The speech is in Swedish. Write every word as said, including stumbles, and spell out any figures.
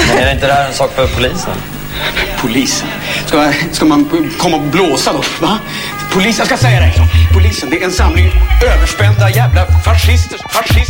Men är det inte det här en sak för polisen? Polisen? Ska, ska man komma och blåsa då? Va? Polisen, jag ska säga dig. Polisen, det är en samling överspända jävla fascister. fascister.